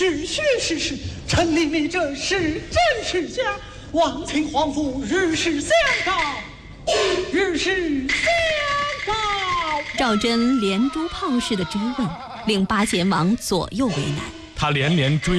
是虚是实，臣里面这是真是假？望请皇父日时相告，日时相告。 赵祯连珠炮似的追问，令八贤王左右为难。 他连连追